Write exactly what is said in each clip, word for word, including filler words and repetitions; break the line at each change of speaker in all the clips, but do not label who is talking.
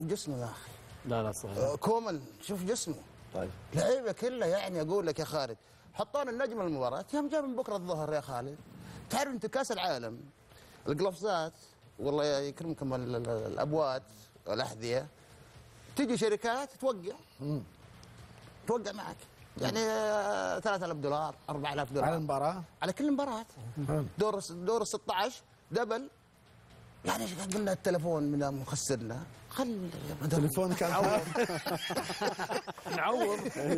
جسمه يا اخي.
لا لا صحيح.
كومان شوف جسمه.
طيب
لعيبه كلها يعني اقول لك يا خالد، حطون النجم المباراه يوم جاء من بكره الظهر يا خالد. تعرف انت كاس العالم القلفزات والله يكرمكم الابوات والاحذيه تجي شركات توقع توقع معك يعني ثلاثة آلاف دولار أربعة آلاف دولار
على المباراه،
على كل مباراه. دور دور ال ستة عشر دبل يعني قلنا التليفون من مخسرنا خل
تليفون كان
نعوض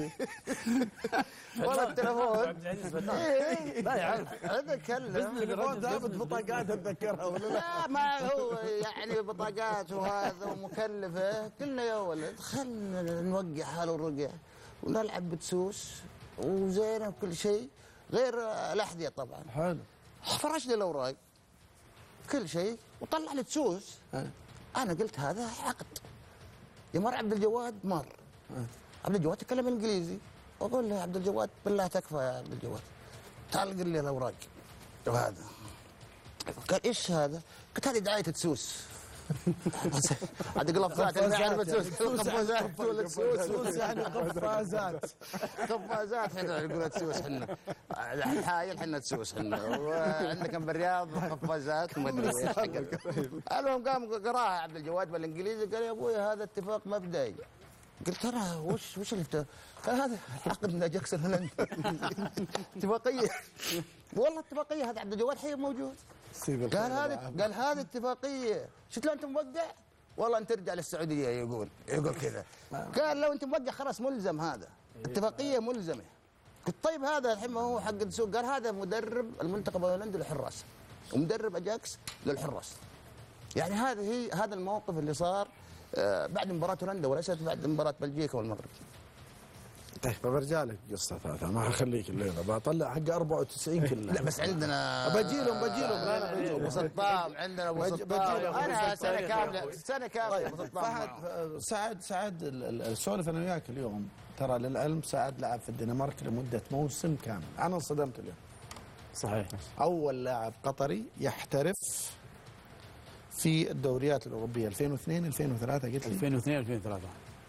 والله التليفون
لا يعرف
اتكلم
التليفون ثابت بطاقات اتذكرها ولا لا؟
لا ما هو يعني بطاقات وهذا ومكلفه. قلنا يا ولد خلنا نوقع حال الرقع ونلعب بتسوس وزينه وكل شيء غير الاحذيه طبعا.
حلو.
فرشنا الاوراق كل شيء وطلع لي تسوس. انا قلت هذا عقد. يمر عبد الجواد مر. عبد الجواد تكلم انجليزي. اقول له يا عبد الجواد بالله تكفى يا عبد الجواد تعال قل لي الاوراق وهذا. قال ايش هذا؟ قلت هذه دعايه تسوس. عاد قلفزات اللي ما يعرف تسوس قفازات ولا تسوس
تسوس يعني قفازات
قفازات احنا نقول تسوس احنا الحايل احنا تسوس احنا وعندكم بالرياض قفازات وما ادري ايش. المهم قام قراها عبد الجواد بالانجليزي قال يا ابوي هذا اتفاق مبدئي. قلت انا وش وش اللي قال هذا عقد من جاكسون هولندا. اتفاقيه والله اتفاقيه. هذا عبد الجواد حي موجود. قال هذه قال هذه اتفاقيه شفت لو انت موقع والله انت ترجع للسعوديه. يقول يقول كذا. قال لو انت موقع خلاص ملزم هذا اتفاقيه ملزمه. قلت طيب هذا الحين ما هو حق السوق. قال هذا مدرب المنتخب الهولندي للحراس ومدرب اجاكس للحراس. يعني هذه هي هذا الموقف اللي صار بعد مباراه هولندا وليست بعد مباراه بلجيكا والمغرب.
طيب برجع لك قصه هذا ما حخليك الليله بطلع حق أربعة وتسعين كلها.
لا بس عندنا
بجي لهم بجي لهم لا لا بجي
ابو سطام عندنا ابو سطام انا سنه كامله سنه كامله ابو سطام.
فهد سعد سعد السولف انا وياك اليوم ترى للعلم سعد لعب في الدنمارك لمده موسم كامل. انا انصدمت اليوم.
صحيح.
اول لاعب قطري يحترف في الدوريات الاوروبيه ألفين واثنين ألفين وثلاثة قلت لي
ألفين واثنين ألفين وثلاثة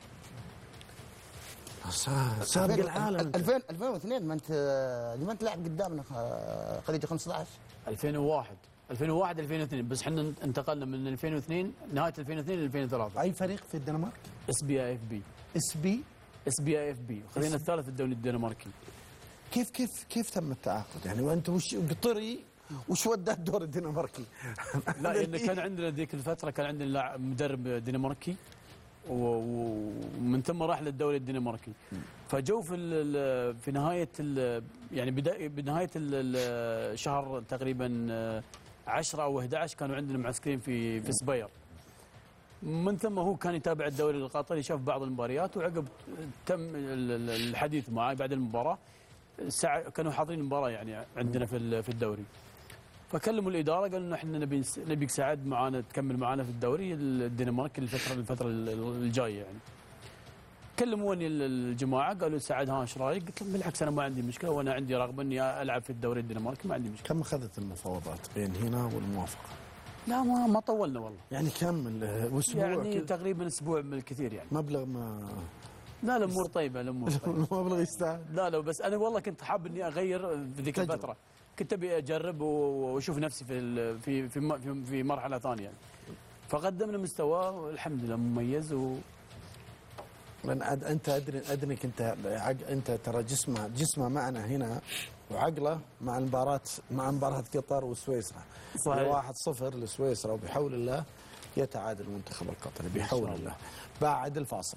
سابق العالم.
ألفين ألفين واثنين ما انت ما انت لاعب قدامنا خليج خمسة عشر.
ألفين وواحد ألفين وواحد ألفين واثنين بس احنا انتقلنا من ألفين واثنين نهايه ألفين واثنين ل ألفين وثلاثة.
اي فريق في الدنمارك؟
اس بي اي اف بي.
اس بي
اس بي اي اف بي خلينا الثالث في الدوري الدنماركي.
كيف كيف كيف تم التعاقد يعني وانت وش قطري وش ودى الدور الدنماركي؟
لا لان كان عندنا ذيك الفتره كان عندنا لاعب مدرب دنماركي ومن ثم راح للدوري الدنماركي. فجو في في نهايه يعني بدايه بنهايه الشهر تقريبا عشرة او أحد عشر كانوا عندنا معسكرين في في سباير. من ثم هو كان يتابع الدوري القطري شاف بعض المباريات وعقب تم الحديث معي بعد المباراه ساعة كانوا حاضرين المباراه يعني عندنا في في الدوري. فكلموا الاداره قالوا لنا احنا نبي نبيك سعد معانا تكمل معانا في الدوري الدنماركي الفتره الفتره الجايه يعني. كلموني الجماعه قالوا سعد ها ايش رايك؟ قلت لهم بالعكس انا ما عندي مشكله وانا عندي رغبه اني العب في الدوري الدنماركي ما عندي مشكله.
كم اخذت المفاوضات بين هنا والموافقه؟
لا ما ما طولنا والله.
يعني كم اسبوع؟
يعني كده. تقريبا اسبوع بالكثير يعني.
مبلغ ما
لا الامور طيبه الامور طيبه.
المبلغ يستاهل.
لا لا بس انا والله كنت حاب اني اغير في ذيك الفتره. كنت ابي اجرب واشوف نفسي في في في في مرحله ثانيه يعني. فقدمنا مستوى والحمد لله مميز و
لان انت ادري ادريك انت انت ترى جسمه جسمه معنا هنا وعقله مع المباراه مع مباراه قطر وسويسرا.
صحيح.
واحد صفر لسويسرا وبحول الله يتعادل المنتخب القطري بحول الله بعد الفاصل.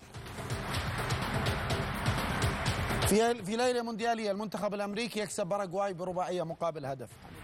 في في ليله موندياليه المنتخب الامريكي يكسب باراغواي برباعيه مقابل هدف.